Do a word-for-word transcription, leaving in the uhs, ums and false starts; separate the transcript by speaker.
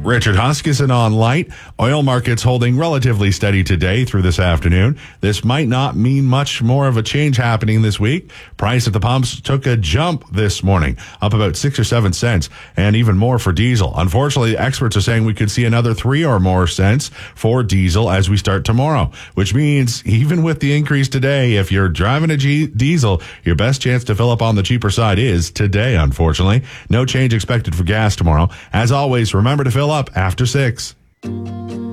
Speaker 1: Richard Huskisson on Light. Oil markets holding relatively steady today through this afternoon. This might not mean much more of a change happening this week. Price at the pumps took a jump this morning, up about six or seven cents, and even more for diesel. Unfortunately, experts are saying we could see another three or more cents for diesel as we start tomorrow, which means even with the increase today, if you're driving a G- diesel, your best chance to fill up on the cheaper side is today, unfortunately. No change expected for gas tomorrow. As always, remember to fill up after six.